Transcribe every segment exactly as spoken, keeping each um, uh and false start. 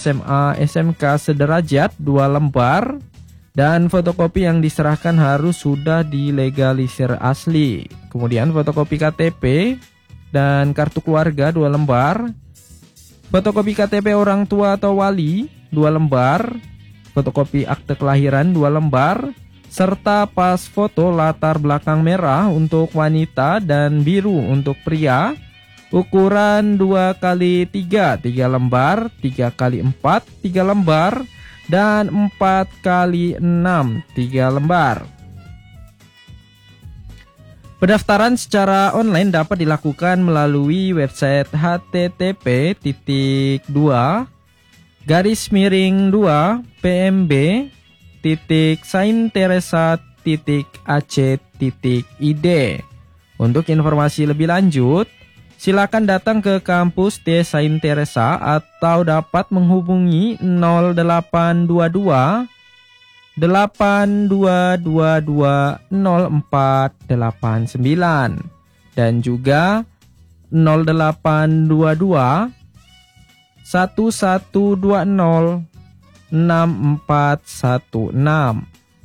S M A S M K sederajat dua lembar, dan fotokopi yang diserahkan harus sudah dilegalisir asli. Kemudian fotokopi K T P dan kartu keluarga dua lembar, fotokopi K T P orang tua atau wali dua lembar, fotokopi akte kelahiran dua lembar, serta pas foto latar belakang merah untuk wanita dan biru untuk pria, ukuran dua kali tiga, tiga lembar, tiga kali empat, tiga lembar, dan empat kali enam, tiga lembar. Pendaftaran secara online dapat dilakukan melalui website h t t p titik dua garis miring dua p m b titik saint teresa titik a c titik i d. Untuk informasi lebih lanjut, silakan datang ke kampus T Saint Teresa atau dapat menghubungi nol delapan dua dua delapan dua dua dua nol empat delapan sembilan dan juga nol delapan dua dua satu satu dua nol enam empat satu enam.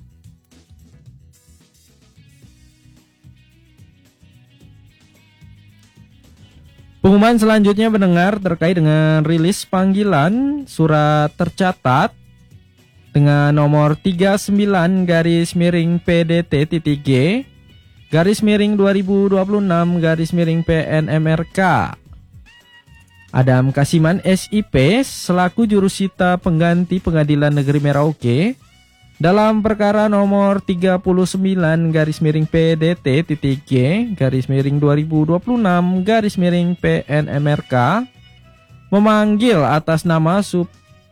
Pengumuman selanjutnya mendengar terkait dengan rilis panggilan surat tercatat dengan nomor tiga puluh sembilan garis miring P D T titik G garis miring dua ribu dua puluh enam garis miring P N M R K. Adam Kasiman S I P selaku jurusita pengganti Pengadilan Negeri Merauke dalam perkara nomor tiga puluh sembilan garis miring P D T titik G garis miring dua ribu dua puluh enam garis miring P N M R K memanggil atas nama sub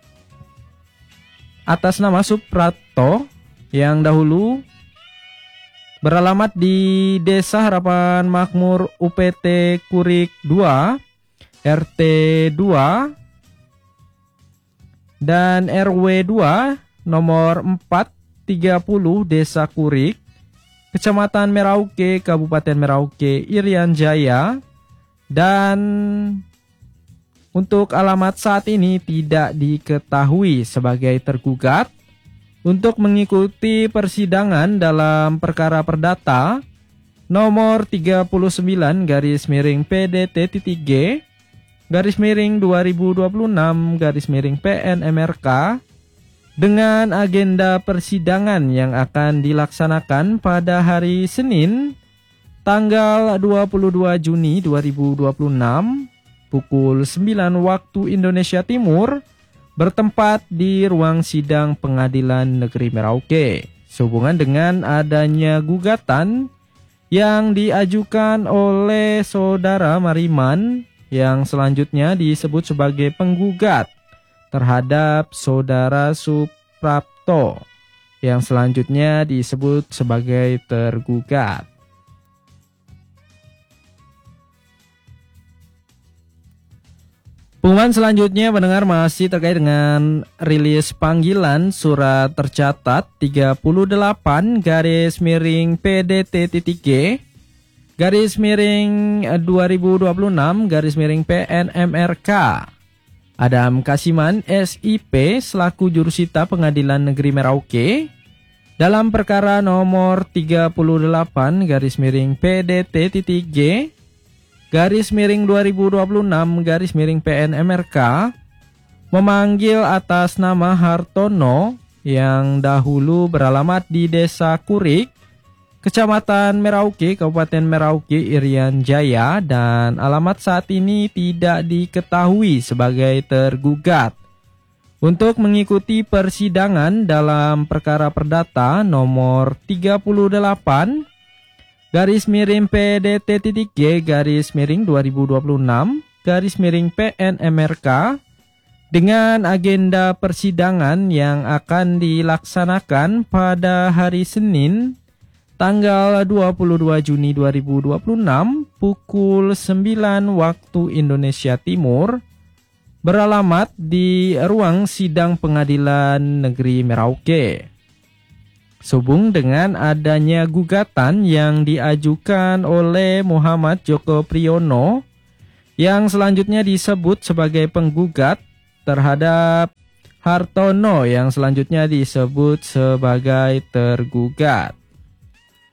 atas nama Suprato yang dahulu beralamat di Desa Harapan Makmur U P T Kurik dua R T dua dan R W dua nomor empat tiga puluh Desa Kurik, Kecamatan Merauke, Kabupaten Merauke, Irian Jaya, dan untuk alamat saat ini tidak diketahui sebagai tergugat untuk mengikuti persidangan dalam perkara perdata nomor tiga puluh sembilan garis miring P D T titik G garis miring dua ribu dua puluh enam garis miring P N M R K dengan agenda persidangan yang akan dilaksanakan pada hari Senin tanggal dua puluh dua Juni dua ribu dua puluh enam pukul sembilan waktu Indonesia Timur bertempat di ruang sidang Pengadilan Negeri Merauke sehubungan dengan adanya gugatan yang diajukan oleh Saudara Mariman yang selanjutnya disebut sebagai penggugat terhadap Saudara Suprapto yang selanjutnya disebut sebagai tergugat. Pengumuman selanjutnya mendengar masih terkait dengan rilis panggilan surat tercatat tiga puluh delapan garis miring P D T titik G garis miring dua ribu dua puluh enam garis miring P N M R K. Adam Kasiman S I P selaku jurusita Pengadilan Negeri Merauke dalam perkara nomor tiga puluh delapan garis miring P D T titik G garis miring dua ribu dua puluh enam garis miring P N M R K memanggil atas nama Hartono yang dahulu beralamat di Desa Kurik, Kecamatan Merauke, Kabupaten Merauke, Irian Jaya, dan alamat saat ini tidak diketahui sebagai tergugat untuk mengikuti persidangan dalam perkara perdata nomor tiga puluh delapan garis miring P D T titik G garis miring dua ribu dua puluh enam garis miring P N M R K dengan agenda persidangan yang akan dilaksanakan pada hari Senin tanggal dua puluh dua Juni dua ribu dua puluh enam pukul sembilan waktu Indonesia Timur beralamat di ruang sidang Pengadilan Negeri Merauke. Sehubung dengan adanya gugatan yang diajukan oleh Muhammad Joko Priyono yang selanjutnya disebut sebagai penggugat terhadap Hartono yang selanjutnya disebut sebagai tergugat.